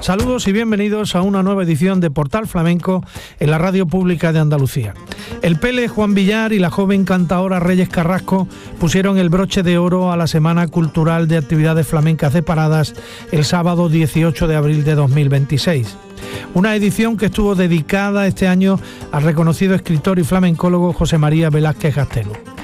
Saludos y bienvenidos a una nueva edición de Portal Flamenco en la Radio Pública de Andalucía. El Pele Juan Villar y la joven cantaora Reyes Carrasco pusieron el broche de oro a la Semana Cultural de Actividades Flamencas Separadas el sábado 18 de abril de 2026. Una edición que estuvo dedicada este año al reconocido escritor y flamencólogo José María Velázquez Gastelu.